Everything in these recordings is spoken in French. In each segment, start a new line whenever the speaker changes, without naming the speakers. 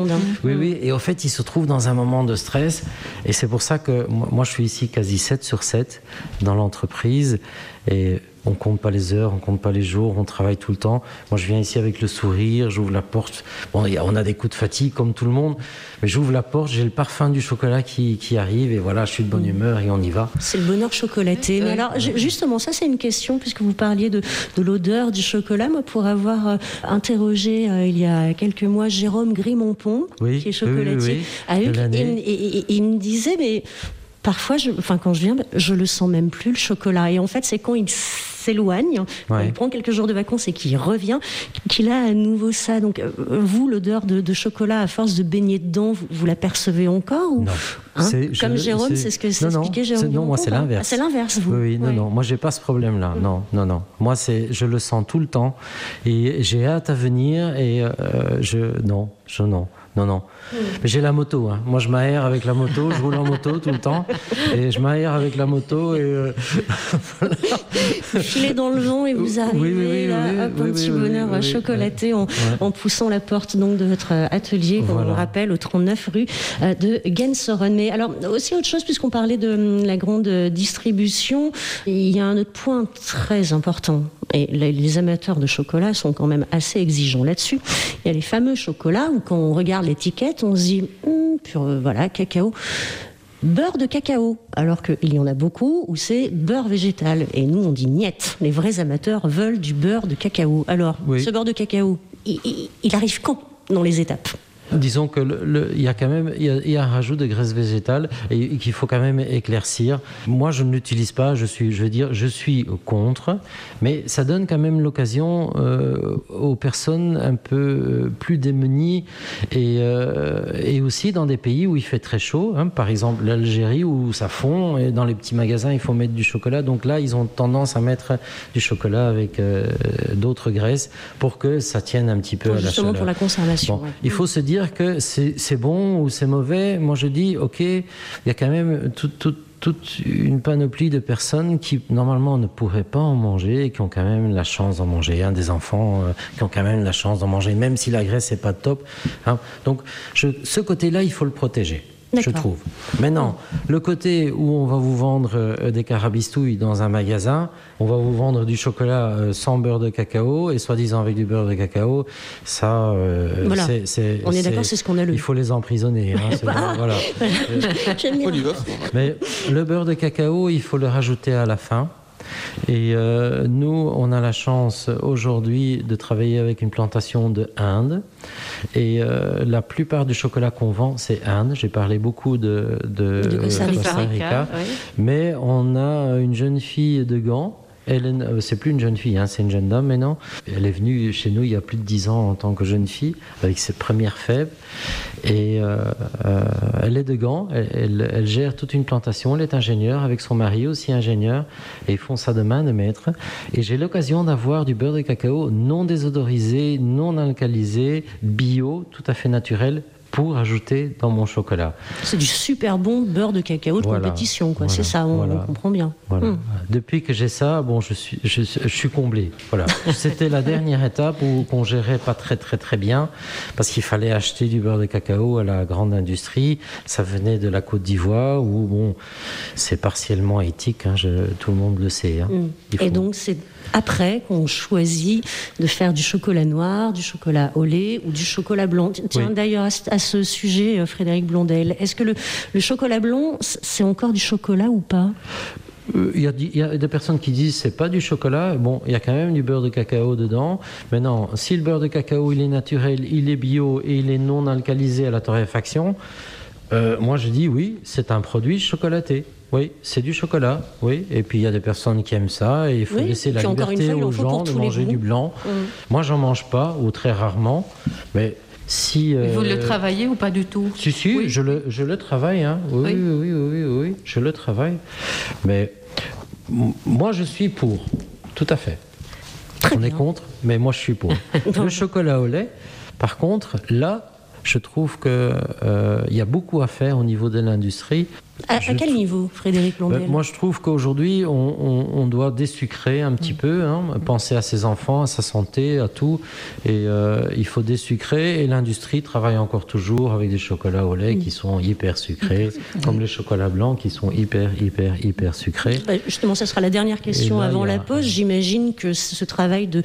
Oui, oui, et en fait, il se trouve dans un moment de stress, et c'est pour ça que moi je suis ici quasi 7/7 dans l'entreprise, et on compte pas les heures, on compte pas les jours, on travaille tout le temps. Moi, je viens ici avec le sourire, j'ouvre la porte. Bon, on a des coups de fatigue comme tout le monde, mais j'ouvre la porte, j'ai le parfum du chocolat qui arrive, et voilà, je suis de bonne humeur et on y va.
C'est le bonheur chocolaté. Mais alors, justement, ça c'est une question, puisque vous parliez de l'odeur du chocolat. Moi, pour avoir interrogé il y a quelques mois Jérôme Grimonpont, qui est chocolatier, et il me disait, mais parfois, quand je viens, je le sens même plus, le chocolat. Et en fait, c'est quand il s'éloigne, quand il prend quelques jours de vacances et qu'il revient, qu'il a à nouveau ça. Donc, vous, l'odeur de chocolat, à force de baigner dedans, vous la percevez encore ou...
Non.
Comme Jérôme, c'est ce que s'expliquait Jérôme.
Non, moi, c'est l'inverse.
Ah, c'est l'inverse, vous.
Oui, non. Moi, j'ai pas ce problème-là. Non. Moi, je le sens tout le temps. Et j'ai hâte à venir et non. Mais j'ai la moto. Moi, je m'aère avec la moto. Je roule en moto tout le temps. Et je m'aère avec la moto. Et voilà.
Vous filez dans le vent et vous arrivez un petit bonheur chocolaté en poussant la porte donc, de votre atelier, comme on le rappelle, au 39 rue de Gensoren. Mais alors, aussi autre chose, puisqu'on parlait de la grande distribution, il y a un autre point très important. Et les amateurs de chocolat sont quand même assez exigeants là-dessus. Il y a les fameux chocolats où quand on regarde l'étiquette, on se dit cacao. Beurre de cacao, alors qu'il y en a beaucoup où c'est beurre végétal. Et nous, on dit niet. Les vrais amateurs veulent du beurre de cacao. Alors, ce beurre de cacao, il arrive quand dans les étapes ?
Disons que il y a quand même un rajout de graisse végétale et qu'il faut quand même éclaircir. Moi, je ne l'utilise pas. Je suis contre, mais ça donne quand même l'occasion aux personnes un peu plus démunies et aussi dans des pays où il fait très chaud. Par exemple, l'Algérie où ça fond et dans les petits magasins il faut mettre du chocolat. Donc là, ils ont tendance à mettre du chocolat avec d'autres graisses pour que ça tienne un petit peu à la chaleur.
Justement pour la conservation.
Bon, il faut se dire que c'est bon ou c'est mauvais. Moi je dis ok, il y a quand même toute une panoplie de personnes qui normalement ne pourraient pas en manger et qui ont quand même la chance d'en manger. Des enfants qui ont quand même la chance d'en manger, même si la graisse n'est pas top. Donc ce côté-là, il faut le protéger. D'accord. Je trouve. Maintenant, le côté où on va vous vendre des carabistouilles dans un magasin, on va vous vendre du chocolat sans beurre de cacao et soi-disant avec du beurre de cacao, ça,
voilà. On est d'accord, c'est scandaleux.
Il faut les emprisonner. Voilà. Mais le beurre de cacao, il faut le rajouter à la fin. Et nous, on a la chance aujourd'hui de travailler avec une plantation de Inde. Et la plupart du chocolat qu'on vend, c'est Inde. J'ai parlé beaucoup de Costa Rica. Oui. Mais on a une jeune fille de Gand. C'est plus une jeune fille, c'est une jeune dame maintenant. Elle est venue chez nous il y a plus de 10 ans en tant que jeune fille, avec ses premières fèves. Et elle est de Gand, elle gère toute une plantation, elle est ingénieure, avec son mari aussi ingénieur, et ils font ça de main de maître. Et j'ai l'occasion d'avoir du beurre de cacao non désodorisé, non alcalisé, bio, tout à fait naturel, pour ajouter dans mon chocolat.
C'est du super bon beurre de cacao de compétition, quoi. C'est ça, on comprend bien.
Voilà. Depuis que j'ai ça, je suis comblé. Voilà. C'était la dernière étape qu'on gérait pas très très très bien, parce qu'il fallait acheter du beurre de cacao à la grande industrie. Ça venait de la Côte d'Ivoire, où c'est partiellement éthique, tout le monde le sait.
Et donc c'est après qu'on choisit de faire du chocolat noir, du chocolat au lait ou du chocolat blanc. Tiens, d'ailleurs, à ce sujet, Frédéric Blondel, est-ce que le chocolat blanc, c'est encore du chocolat ou pas ?
Il y a des personnes qui disent c'est pas du chocolat. Bon, il y a quand même du beurre de cacao dedans. Mais non, si le beurre de cacao il est naturel, il est bio et il est non alcalisé à la torréfaction, moi je dis oui, c'est un produit chocolaté. Oui, c'est du chocolat, oui. Et puis il y a des personnes qui aiment ça et il faut laisser la liberté aux gens de manger du blanc. Moi, j'en mange pas ou très rarement, mais si...
Vous le travaillez ou pas du tout ?
Si, oui. je le travaille, Oui, je le travaille. Mais moi, je suis pour, tout à fait. On est contre, mais moi, je suis pour. Le chocolat au lait, par contre, là, Je trouve qu'il y a beaucoup à faire au niveau de l'industrie.
À quel niveau, Frédéric Blondel ?
Moi, je trouve qu'aujourd'hui, on doit désucrer un petit peu, penser à ses enfants, à sa santé, à tout. Et il faut désucrer. Et l'industrie travaille encore toujours avec des chocolats au lait qui sont hyper sucrés, comme les chocolats blancs qui sont hyper sucrés.
Justement, ça sera la dernière question avant la pause. J'imagine que ce travail de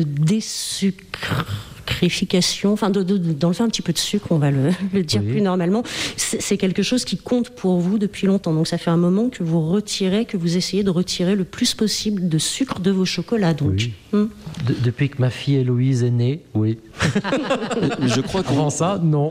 désucrification, d'enlever un petit peu de sucre, on va le dire plus normalement, c'est quelque chose qui compte pour vous depuis longtemps. Donc ça fait un moment que vous essayez de retirer le plus possible de sucre de vos chocolats. Donc.
Oui. Depuis que ma fille Héloïse est née, oui.
Je crois
qu'avant ça, non.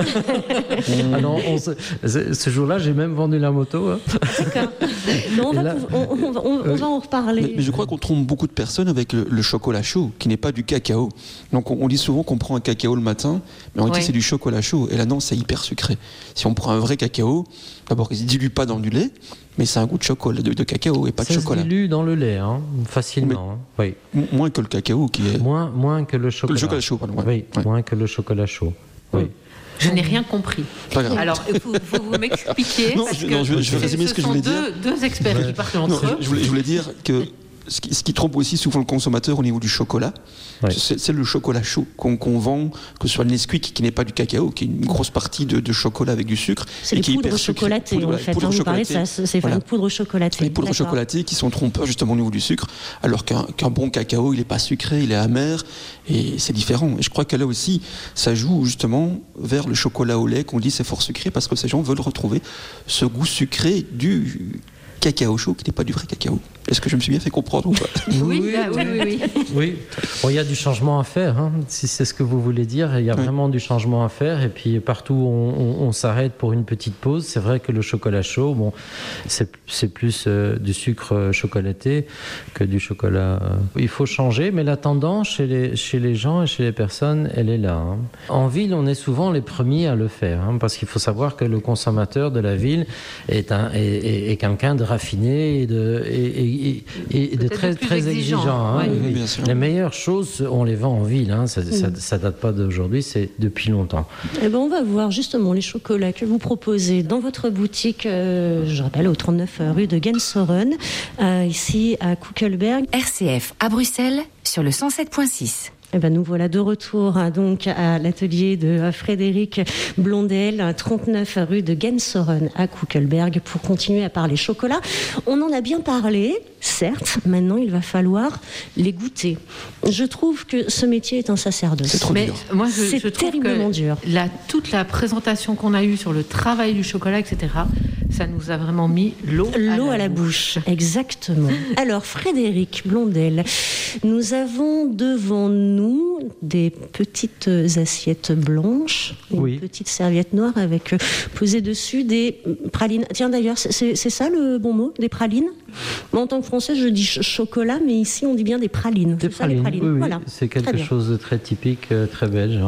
Alors, ce jour-là, j'ai même vendu la moto.
D'accord. On va en reparler.
Mais je crois qu'on trompe beaucoup de personnes avec le chocolat chaud, qui n'est pas du cacao. Donc on dit souvent qu'on prend un cacao le matin, mais en réalité c'est du chocolat chaud. Et là non, c'est hyper sucré. Si on prend un vrai cacao, d'abord il ne se dilue pas dans du lait, mais c'est un goût de chocolat, de cacao et pas de chocolat.
Ça se dilue dans le lait, facilement. Oui.
Moins que le cacao qui est...
Moins que le chocolat.
Le chocolat chaud, pardon.
Oui, moins que le chocolat chaud. Oui.
Je n'ai rien compris.
Pas grave.
Alors, il faut vous m'expliquer.
Je vais résumer ce que je voulais dire.
Deux experts qui partent entre eux.
Je voulais dire que ce qui trompe aussi souvent le consommateur au niveau du chocolat, c'est le chocolat chaud qu'on vend, que ce soit le Nesquik qui n'est pas du cacao, qui est une grosse partie de chocolat avec du sucre.
C'est les poudres chocolatées en fait. Vous parlez de ça, c'est une poudre chocolatée.
Les poudres chocolatées qui sont trompeurs justement au niveau du sucre, alors qu'un bon cacao, il n'est pas sucré, il est amer, et c'est différent. Et je crois que là aussi, ça joue justement vers le chocolat au lait qu'on dit c'est fort sucré, parce que ces gens veulent retrouver ce goût sucré du cacao chaud qui n'est pas du vrai cacao. Est-ce que je me suis bien fait comprendre ou pas ?
Oui.
Bon, il y a du changement à faire, si c'est ce que vous voulez dire. Il y a vraiment du changement à faire. Et puis partout où on s'arrête pour une petite pause, c'est vrai que le chocolat chaud, c'est plus du sucre chocolaté que du chocolat. Il faut changer, mais la tendance chez les gens et chez les personnes, elle est là. En ville, on est souvent les premiers à le faire, parce qu'il faut savoir que le consommateur de la ville est quelqu'un de raffiné et de très exigeant.
Oui.
Les meilleures choses, on les vend en ville. Ça date pas d'aujourd'hui, c'est depuis longtemps.
On va voir justement les chocolats que vous proposez dans votre boutique, je rappelle, au 39 rue de Gensoren, ici à Kuckelberg.
RCF à Bruxelles sur le 107.6.
Nous voilà de retour donc à l'atelier de Frédéric Blondel, 39 rue de Gensoren à Kuckelberg, pour continuer à parler chocolat. On en a bien parlé, certes, maintenant il va falloir les goûter. Je trouve que ce métier est un sacerdoce.
C'est trop dur.
Moi,
c'est
je trouve
terriblement
que
dur.
Toute la présentation qu'on a eue sur le travail du chocolat, etc., ça nous a vraiment mis l'eau à la bouche.
Exactement. Alors, Frédéric Blondel, nous avons devant nous des petites assiettes blanches, une petite serviette noire avec posé dessus des pralines. Tiens, d'ailleurs, c'est ça le bon mot, des pralines ? Moi, en tant que Française, je dis chocolat, mais ici, on dit bien des pralines.
Des pralines,
les pralines.
Oui.
Voilà.
C'est quelque chose de très typique, très belge.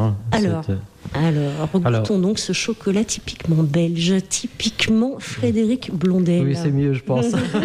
Alors, goûtons donc ce chocolat typiquement belge, typiquement Frédéric Blondel.
Oui, c'est mieux, je pense.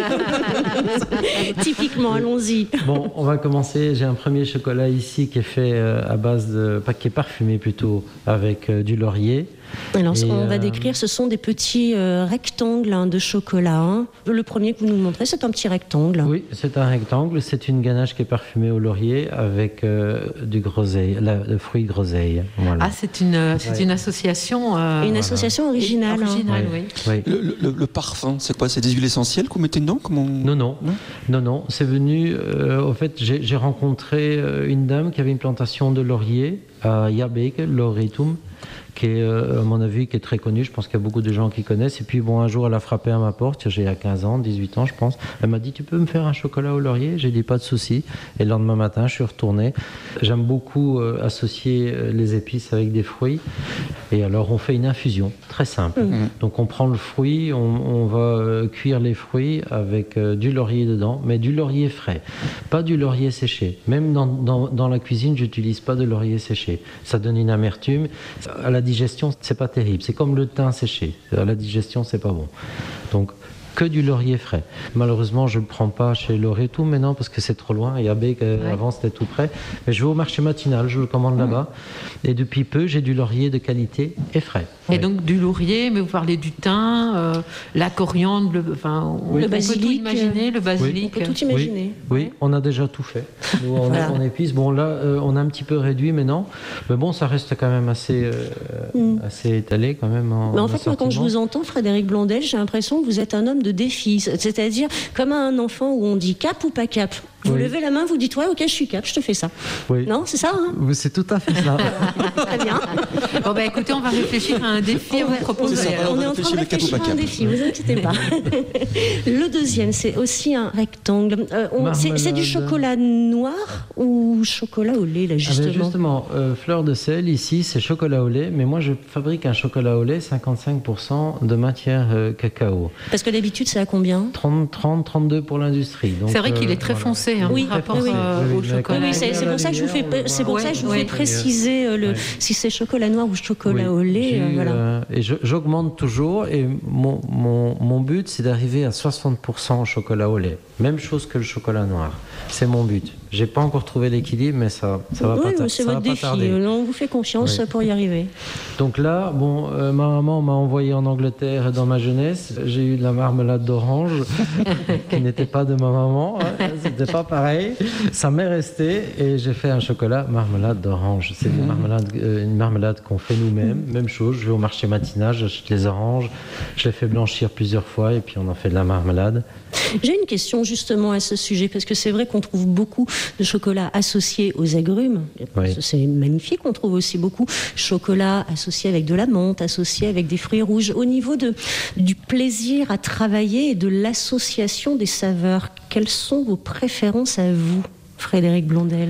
Typiquement, allons-y.
Bon, on va commencer. J'ai un premier chocolat ici qui est fait à base qui est parfumé plutôt avec du laurier.
Alors, ce qu'on va décrire, ce sont des petits rectangles de chocolat. Le premier que vous nous montrez, c'est un petit rectangle.
Oui, c'est un rectangle. C'est une ganache qui est parfumée au laurier avec du groseille, le fruit groseille. Voilà.
Ah, c'est une association.
Une association originale.
Oui.
Le parfum, c'est quoi ? C'est des huiles essentielles qu'on mettait dedans ?
Non. C'est venu. Au fait, j'ai rencontré une dame qui avait une plantation de laurier à Jabeek, Lauritum, qui est, à mon avis, qui est très connue. Je pense qu'il y a beaucoup de gens qui connaissent. Et puis, un jour, elle a frappé à ma porte. J'ai 15 ans, 18 ans, je pense. Elle m'a dit, tu peux me faire un chocolat au laurier ? J'ai dit, pas de souci. Et le lendemain matin, je suis retourné. J'aime beaucoup associer les épices avec des fruits. Et alors, on fait une infusion, très simple. Donc, on prend le fruit, on va cuire les fruits avec du laurier dedans, mais du laurier frais, pas du laurier séché. Même dans la cuisine, j'utilise pas de laurier séché. Ça donne une amertume. À la digestion, c'est pas terrible. C'est comme le thym séché. À la digestion, c'est pas bon. Donc, que du laurier frais. Malheureusement, je ne le prends pas chez Laurier tout maintenant parce que c'est trop loin. Et à Bec, avant, c'était tout près. Mais je vais au marché matinal, je le commande là-bas. Et depuis peu, j'ai du laurier de qualité et frais.
Et donc du laurier, mais vous parlez du thym, la coriandre, le basilic. On peut tout imaginer, le basilic.
On peut tout imaginer.
Oui, on a déjà tout fait. Nous, on épice. Bon, là, on a un petit peu réduit maintenant. Mais bon, ça reste quand même assez étalé quand même.
Mais en fait, moi, quand je vous entends, Frédéric Blondel, j'ai l'impression que vous êtes un homme de défi. C'est-à-dire, comme à un enfant où on dit cap ou pas cap. Vous levez la main, vous dites ouais, ok, je suis cap, je te fais ça.
Oui.
Non, c'est ça, hein?
C'est tout à fait ça.
Très bien.
Bon, bah écoutez, on va réfléchir à un défi à vous proposer.
On est en train de réfléchir à un défi, vous inquiétez pas. Le deuxième, c'est aussi un rectangle. C'est du chocolat noir ou chocolat au lait, là, justement?
Justement, fleur de sel, ici, c'est chocolat au lait, mais moi, je fabrique un chocolat au lait 55% de matière cacao.
Parce que d'habitude, c'est à combien?
32 pour l'industrie.
C'est vrai qu'il est très foncé, hein, par rapport au chocolat.
Oui, c'est pour ça que je vous fais préciser si c'est chocolat noir ou chocolat au lait.
Et j'augmente toujours, et mon but, c'est d'arriver à 60% au chocolat au lait. Même chose que le chocolat noir. C'est mon but. J'ai pas encore trouvé l'équilibre, mais ça va pas tarder.
Oui, c'est votre défi. On vous fait confiance pour y arriver.
Donc là, ma maman m'a envoyé en Angleterre dans ma jeunesse. J'ai eu de la marmelade d'orange qui n'était pas de ma maman. C'était pas pareil. Ça m'est resté et j'ai fait un chocolat marmelade d'orange. C'est une marmelade qu'on fait nous-mêmes. Même chose. Je vais au marché matinal, j'achète les oranges, je les fais blanchir plusieurs fois et puis on en fait de la marmelade.
J'ai une question justement à ce sujet, parce que c'est vrai qu'on trouve beaucoup de chocolat associé aux agrumes. C'est magnifique, on trouve aussi beaucoup de chocolat associé avec de la menthe, associé avec des fruits rouges. Au niveau du plaisir à travailler et de l'association des saveurs, quelles sont vos préférences à vous, Frédéric Blondel?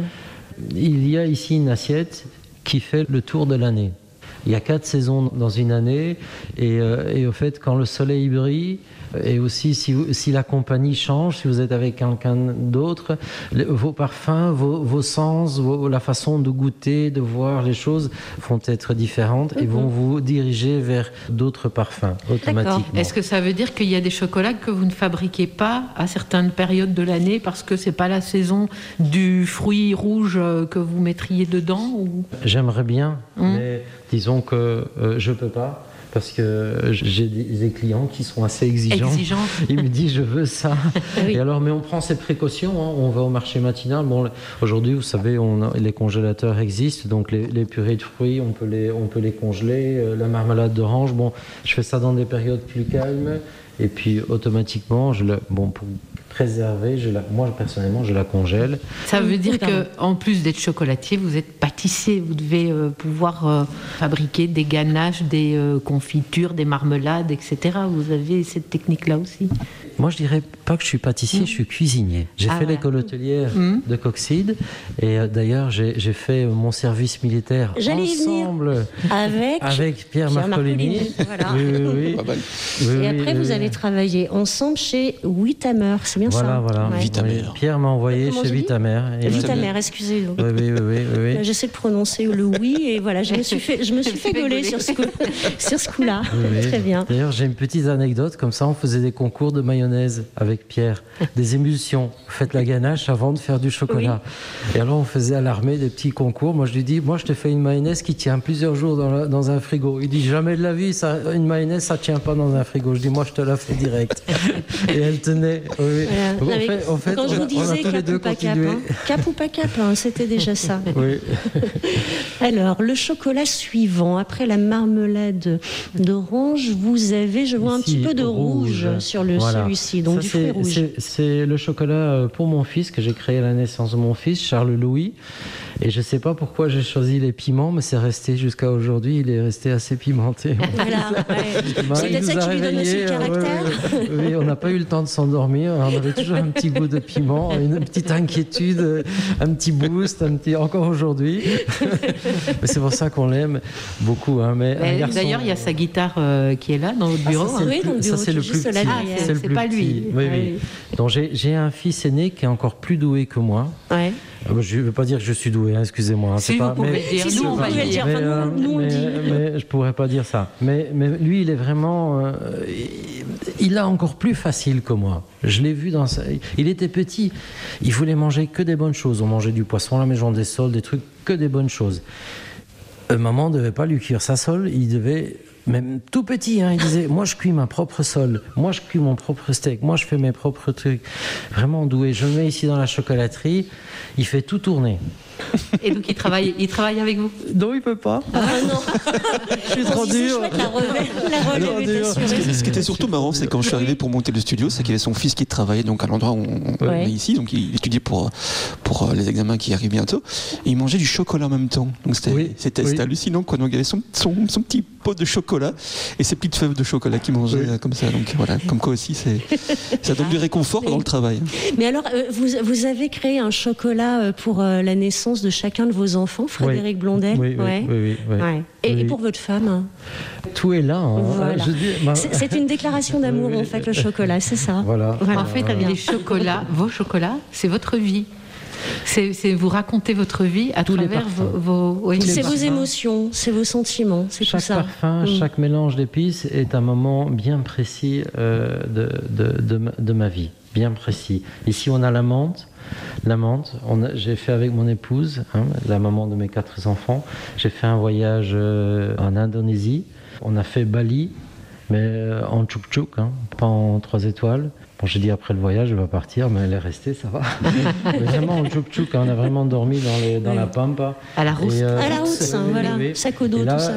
Il y a ici une assiette qui fait le tour de l'année. Il y a 4 saisons dans une année et au fait, quand le soleil brille, et aussi si la compagnie change, si vous êtes avec quelqu'un d'autre, vos parfums, vos sens, la façon de goûter, de voir les choses vont être différentes et vont vous diriger vers d'autres parfums automatiquement.
D'accord. Est-ce que ça veut dire qu'il y a des chocolats que vous ne fabriquez pas à certaines périodes de l'année parce que c'est pas la saison du fruit rouge que vous mettriez dedans ou...
J'aimerais bien, mais disons que je peux pas. Parce que j'ai des clients qui sont assez exigeants. Ils me disent je veux ça. Et alors, mais on prend ses précautions. On va au marché matinal. Bon, aujourd'hui, vous savez, les congélateurs existent. Donc les purées de fruits, on peut les congeler. La marmelade d'orange. Bon, je fais ça dans des périodes plus calmes. Et puis automatiquement, pour préserver, moi personnellement, je la congèle.
Ça veut dire qu'en plus d'être chocolatier, vous êtes pâtissier. Vous devez pouvoir fabriquer des ganaches, des confitures, des marmelades, etc. Vous avez cette technique-là aussi?
Moi, je dirais pas que je suis pâtissier, je suis cuisinier. J'ai fait l'école hôtelière de Coxide et d'ailleurs, j'ai fait mon service militaire ensemble avec Pierre Marcolini.
Voilà. Oui. Et après, vous allez travailler ensemble chez Withamer, c'est bien ça?
Voilà.
Withamer.
Pierre m'a envoyé chez Withamer.
Withamer, excusez-moi.
Oui.
J'essaie de prononcer le oui et voilà, je me suis fait gauler sur ce coup-là. Très bien.
D'ailleurs, j'ai une petite anecdote, comme ça, on faisait des concours de mayonnaise avec Pierre, des émulsions. Vous faites la ganache avant de faire du chocolat. Et alors, on faisait à l'armée des petits concours. Moi, je lui dis, je te fais une mayonnaise qui tient plusieurs jours dans un frigo. Il dit, jamais de la vie, une mayonnaise, ça tient pas dans un frigo. Je dis, moi, je te la fais direct. Et elle tenait.
Voilà.
En fait,
quand je vous disais cap ou pas cap, c'était déjà ça.
Oui.
Alors, le chocolat suivant, après la marmelade d'orange, vous avez, je vois, un petit peu de rouge sur celui-ci, donc du fruit rouge.
C'est le chocolat pour mon fils que j'ai créé à la naissance de mon fils, Charles Louis. Et je ne sais pas pourquoi j'ai choisi les piments, mais c'est resté jusqu'à aujourd'hui, il est resté assez pimenté.
Voilà, c'est peut-être ça qui lui donne aussi le caractère.
Oui, on n'a pas eu le temps de s'endormir, on avait toujours un petit goût de piment, une petite inquiétude, un petit boost, encore aujourd'hui. Mais c'est pour ça qu'on l'aime beaucoup. Mais
d'ailleurs, il y a sa guitare qui est là dans votre bureau.
Ça, c'est le plus petit.
C'est pas lui.
Oui. Donc j'ai un fils aîné qui est encore plus doué que moi. Je ne veux pas dire que je suis doué, excusez-moi.
Si vous pouvez le dire, nous on va le dire.
Mais je ne pourrais pas dire ça. Mais lui, il est vraiment... il a encore plus facile que moi. Je l'ai vu dans il était petit, il voulait manger que des bonnes choses. On mangeait du poisson à la maison, des sols, des trucs, que des bonnes choses. Maman ne devait pas lui cuire sa sole, il devait... Même tout petit, il disait, moi je cuis ma propre sole, moi je cuis mon propre steak, moi je fais mes propres trucs. Vraiment doué. Je le mets ici dans la chocolaterie, il fait tout tourner.
Et donc il travaille avec vous?
Non, il peut pas.
Ah non.
Je suis trop dur.
La relève est assurée.
Ce qui était surtout marrant, c'est quand je suis arrivé pour monter le studio, c'est qu'il y avait son fils qui travaillait donc à l'endroit où on est ici, donc il étudiait pour les examens qui arrivent bientôt, et il mangeait du chocolat en même temps. Donc c'était hallucinant, quoi. Donc il y avait son petit pot de chocolat et ses petites fèves de chocolat qu'il mangeait comme ça. Donc voilà, comme quoi aussi ça donne du réconfort dans le travail.
Mais alors, vous avez créé un chocolat pour la naissance de chacun de vos enfants, Frédéric Blondet.
Oui.
Et pour votre femme?
Tout est là. Hein.
Voilà. C'est une déclaration d'amour, en fait, le chocolat, c'est ça.
Voilà.
En fait, les chocolats, vos chocolats, c'est votre vie. C'est vous racontez votre vie à travers vos
c'est vos émotions, c'est vos sentiments, c'est tout ça.
Chaque parfum, chaque mélange d'épices est un moment bien précis de ma vie, bien précis. Ici, on a la menthe. J'ai fait avec mon épouse, la maman de mes 4 enfants. J'ai fait un voyage en Indonésie. On a fait Bali, mais en tchouk-tchouk, pas en 3 étoiles. Bon, j'ai dit après le voyage, je vais partir, mais elle est restée, ça va. Vraiment en tchouk-tchouk, on a vraiment dormi dans la pampa.
À la rousse, voilà, sac au dos, tout ça.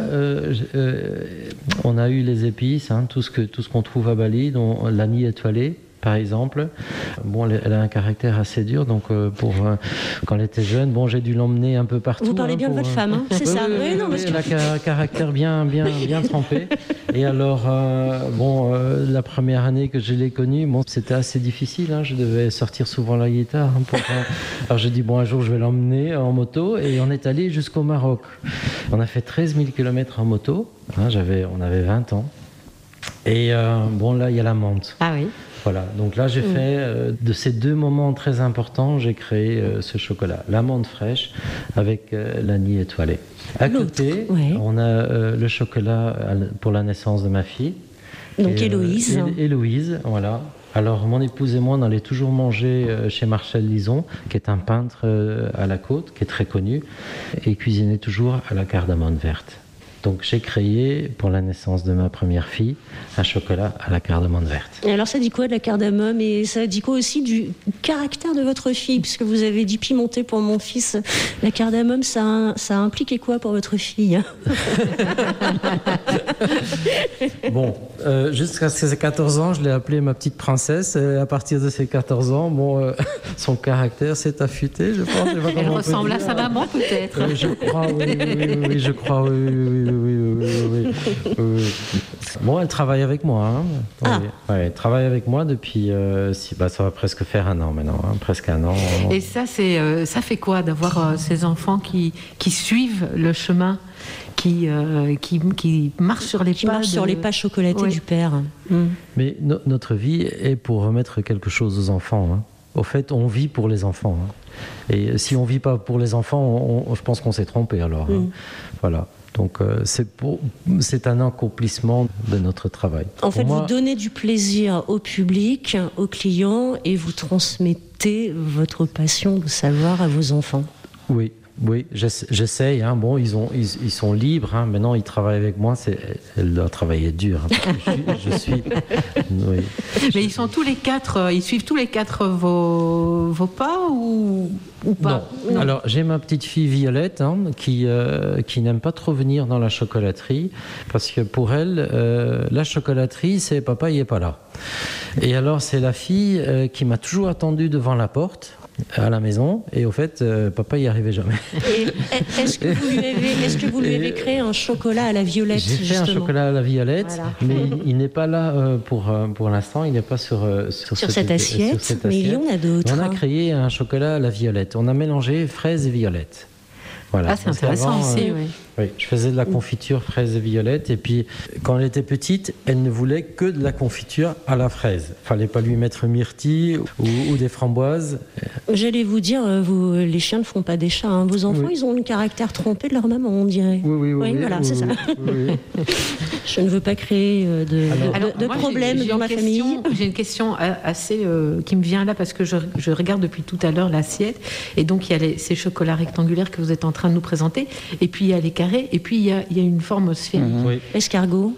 On a eu les épices, tout ce qu'on trouve à Bali, dont l'anis étoilé. Par exemple, elle a un caractère assez dur, donc quand elle était jeune, j'ai dû l'emmener un peu partout.
Vous parlez bien de votre femme, c'est ça.
Elle a un caractère bien trempé. Et alors, la première année que je l'ai connue, c'était assez difficile. Je devais sortir souvent la guitare. Alors j'ai dit un jour je vais l'emmener en moto, et on est allé jusqu'au Maroc. On a fait 13 000 km en moto. On avait 20 ans. Et là, il y a la menthe.
Ah oui.
Voilà, donc là j'ai fait de ces 2 moments très importants, j'ai créé ce chocolat, l'amande fraîche avec l'anis étoilé. À côté, on a le chocolat pour la naissance de ma fille.
Donc Héloïse.
Héloïse, voilà. Alors mon épouse et moi, on allait toujours manger chez Marcel Lison, qui est un peintre à la Côte, qui est très connu, et cuisinait toujours à la cardamome verte. Donc j'ai créé, pour la naissance de ma première fille, un chocolat à la cardamome verte.
Et alors ça dit quoi de la cardamome, et ça dit quoi aussi du caractère de votre fille, puisque vous avez dit pimenter pour mon fils. La cardamome, ça a impliqué quoi pour votre fille?
Jusqu'à ses 14 ans, je l'ai appelée ma petite princesse. Et à partir de ses 14 ans, son caractère s'est affûté, je pense.
Elle ressemble à sa maman, peut-être.
Je crois, oui, je crois, oui. Elle travaille avec moi. Elle travaille avec moi depuis, ça va presque faire 1 an maintenant, presque 1 an.
Et ça, ça fait quoi d'avoir ces enfants qui suivent le chemin, qui marchent sur les pas
chocolatés du père.
Mais notre vie est pour remettre quelque chose aux enfants. Au fait, on vit pour les enfants. Et si on vit pas pour les enfants, je pense qu'on s'est trompé alors. Voilà. Donc c'est un accomplissement de notre travail.
En fait, vous donnez du plaisir au public, aux clients, et vous transmettez votre passion de savoir à vos enfants.
Oui, j'essaye. Ils sont libres. Maintenant, ils travaillent avec moi. Elle doit travailler dur. Je suis. Oui.
Mais ils sont tous les 4. Ils suivent tous les 4 vos pas ou pas?
Non. Alors, j'ai ma petite fille Violette qui n'aime pas trop venir dans la chocolaterie parce que pour elle, la chocolaterie, c'est papa, il est pas là. Et alors, c'est la fille qui m'a toujours attendu devant la porte à la maison, et au fait, papa y arrivait jamais.
Est-ce que vous lui avez créé un chocolat à la violette?
J'ai fait un chocolat à la violette, voilà. Mais il n'est pas là pour l'instant, il n'est pas sur
cette assiette, mais il y en a d'autres.
On a créé un chocolat à la violette, on a mélangé fraises et violettes. Voilà.
Ah, c'est intéressant aussi, oui.
Oui, je faisais de la confiture fraise et violette. Et puis, quand elle était petite, elle ne voulait que de la confiture à la fraise. Fallait pas lui mettre myrtille ou des framboises.
J'allais vous dire, les chiens ne font pas des chats. Hein. Vos enfants, ils ont le caractère trompé de leur maman, on dirait.
Oui,
voilà, c'est ça.
Oui.
Je ne veux pas créer de problèmes dans ma famille.
J'ai une question assez qui me vient là parce que je regarde depuis tout à l'heure l'assiette. Et donc, il y a ces chocolats rectangulaires que vous êtes en train de nous présenter. Et puis, il y a les carrés. Et puis, il y a une forme sphérique.
Oui.
Escargot.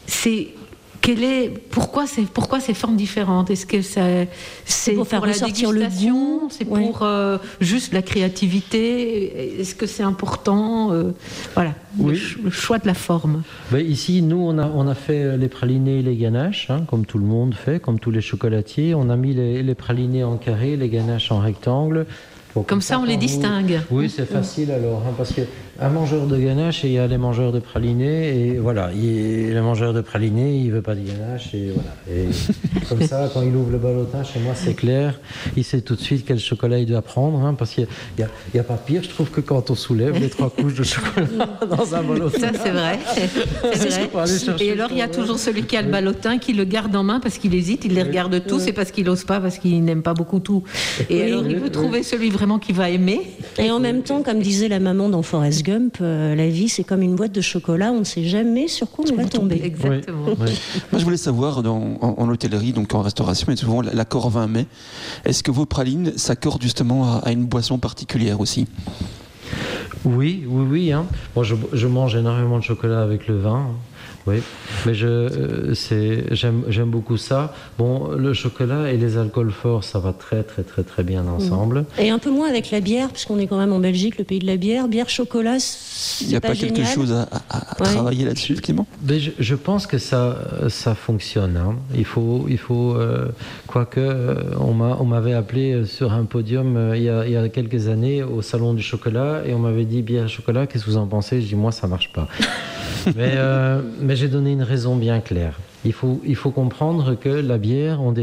Pourquoi ces formes différentes? Est-ce que c'est
pour faire ressortir le goût?
C'est pour juste la créativité? Est-ce que c'est important? Voilà,
oui.
le choix de la forme.
Ben ici, nous, on a fait les pralinés et les ganaches, hein, comme tout le monde fait, comme tous les chocolatiers. On a mis les pralinés en carré, les ganaches en rectangle.
Comme ça, on les distingue.
Oui, c'est facile alors, hein, parce qu'il y a un mangeur de ganache et il y a les mangeurs de pralinés, et voilà, le mangeur de pralinés, il veut pas de ganache, et voilà. Et comme ça, quand il ouvre le ballotin, chez moi, c'est clair, il sait tout de suite quel chocolat il doit prendre, hein, parce qu'il y a pas pire, je trouve, que quand on soulève les 3 couches de chocolat dans un ballotin.
Ça, c'est vrai. C'est vrai. Et alors, il y a toujours celui qui a le ballotin, qui le garde en main parce qu'il hésite, il les regarde tous, c'est parce qu'il n'ose pas, parce qu'il n'aime pas beaucoup tout. Et alors, il veut trouver celui vraiment qui va aimer.
Et en même temps, comme disait la maman dans Forrest Gump, la vie c'est comme une boîte de chocolat, on ne sait jamais sur quoi on va tomber.
Exactement.
Oui.
Moi, je voulais savoir, en hôtellerie, donc en restauration, il y a souvent l'accord vin mai. Est-ce que vos pralines s'accordent justement à une boisson particulière aussi?
Oui. Hein. Bon, je mange énormément de chocolat avec le vin. Oui, mais j'aime beaucoup ça. Bon, le chocolat et les alcools forts, ça va très très très très bien ensemble.
Et un peu moins avec la bière, puisqu'on est quand même en Belgique, le pays de la bière. Bière, chocolat, c'est
il n'y a pas
génial.
Quelque chose à travailler là-dessus, Clément?
Mais je pense que ça fonctionne. Hein. Il faut quoique on m'avait appelé sur un podium il y a quelques années au salon du chocolat et on m'avait dit bière et chocolat, qu'est-ce que vous en pensez? Je dis moi ça marche pas. Mais j'ai donné une raison bien claire. Il faut comprendre que la bière, on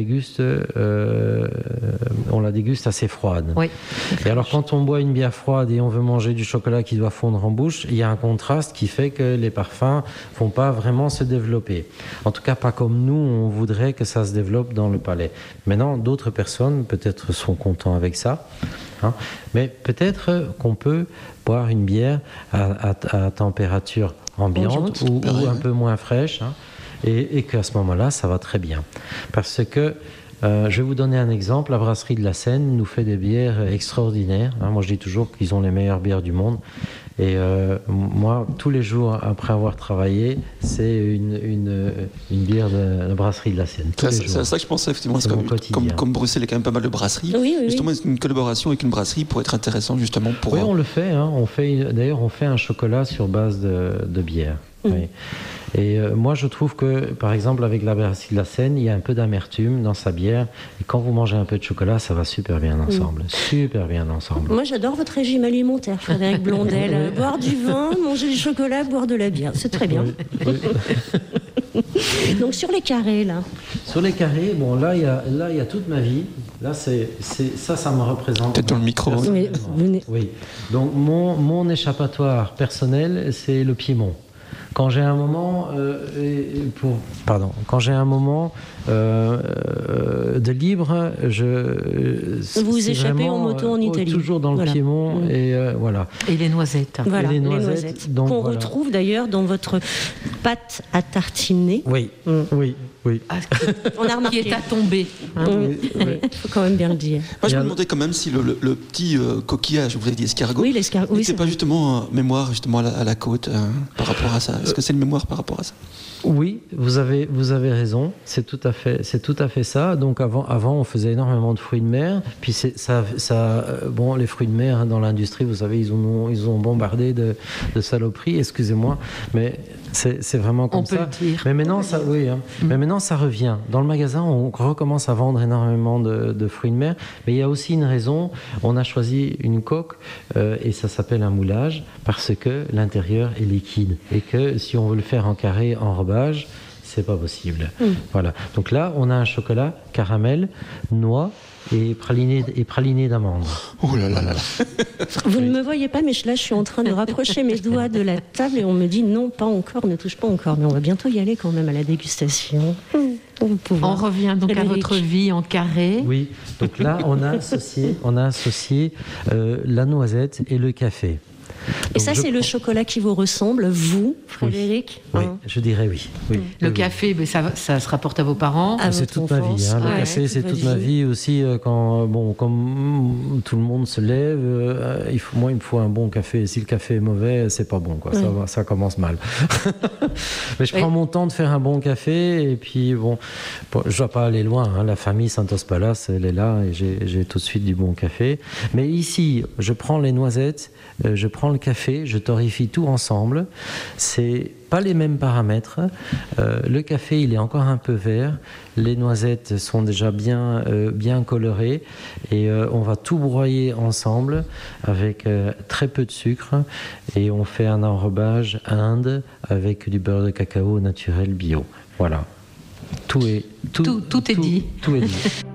la déguste assez froide.
Oui.
Et alors, quand on boit une bière froide et on veut manger du chocolat qui doit fondre en bouche, il y a un contraste qui fait que les parfums vont pas vraiment se développer. En tout cas, pas comme nous, on voudrait que ça se développe dans le palais. Maintenant, d'autres personnes, peut-être, sont contents avec ça. Hein, mais peut-être qu'on peut boire une bière à température ambiante ou un peu moins fraîche, hein, et qu'à ce moment-là, ça va très bien. Parce que, je vais vous donner un exemple, la brasserie de la Seine nous fait des bières extraordinaires. Hein, moi, je dis toujours qu'ils ont les meilleures bières du monde. Et moi, tous les jours, après avoir travaillé, c'est une bière de la brasserie de la Seine.
C'est ça que je pensais, effectivement. Comme Bruxelles est quand même pas mal de brasseries, justement, une collaboration avec une brasserie pourrait être intéressant, justement, pour...
Oui, on le fait. Hein, d'ailleurs, on fait un chocolat sur base de bière. Oui. Et moi, je trouve que, par exemple, avec la brasserie de la Seine, il y a un peu d'amertume dans sa bière. Et quand vous mangez un peu de chocolat, ça va super bien ensemble. Super bien ensemble.
Moi, j'adore votre régime alimentaire, Frédéric Blondel. Boire du vin, manger du chocolat, boire de la bière. C'est très bien.
Oui.
Donc, sur les carrés, là.
Sur les carrés, bon, là, il y a toute ma vie. Là, ça me représente.
Peut-être dans le micro.
Oui. Donc, mon échappatoire personnel, c'est le Piémont. Quand j'ai un moment de libre,
vous échappez en moto en Italie.
Toujours dans le Piémont et voilà.
Et les noisettes.
Voilà, les noisettes. Qu'on retrouve d'ailleurs dans votre pâte à tartiner.
Oui.
Ah, on a remarqué. Qui est à tomber.
Hein. Il faut quand même bien le dire.
Moi, je me demandais quand même si le petit coquillage, vous avez dit escargot, n'était pas justement mémoire justement à la côte par rapport à ça. Est-ce que c'est une mémoire par rapport à ça?
Oui, vous avez raison. C'est tout à fait ça. Donc avant, on faisait énormément de fruits de mer. Puis les fruits de mer, hein, dans l'industrie, vous savez, ils ont bombardé de saloperies. Excusez-moi, mais c'est vraiment comme ça.
On peut le dire.
Mais maintenant, Mais maintenant, ça revient. Dans le magasin, on recommence à vendre énormément de fruits de mer. Mais il y a aussi une raison. On a choisi une coque et ça s'appelle un moulage parce que l'intérieur est liquide et que si on veut le faire en carré, en rebage, c'est pas possible. Voilà. Donc là, on a un chocolat caramel, noix et praliné d'amande.
Oh là là là.
Vous ne me voyez pas, mais là, je suis en train de rapprocher mes doigts de la table et on me dit non, pas encore, ne touche pas encore. Mais on va bientôt y aller quand même à la dégustation.
On revient donc à votre vie en carré.
Oui, donc là, on a associé la noisette et le café.
Et ça, c'est le chocolat qui vous ressemble, vous, Frédéric?
Oui, je dirais oui.
Le café, mais ça se rapporte à vos parents.
C'est toute ma vie. Le café, c'est toute ma vie aussi. Comme tout le monde se lève, il me faut un bon café. Si le café est mauvais, c'est pas bon, quoi. Ça commence mal. Mais je prends mon temps de faire un bon café. Et puis, je dois pas aller loin. La famille Santos Palace, elle est là et j'ai tout de suite du bon café. Mais ici, je prends les noisettes, je prends le café, je torréfie tout ensemble. C'est pas les mêmes paramètres. Le café, il est encore un peu vert. Les noisettes sont déjà bien colorées. Et on va tout broyer ensemble avec très peu de sucre. Et on fait un enrobage Inde avec du beurre de cacao naturel bio. Voilà. Tout est dit. Tout est dit.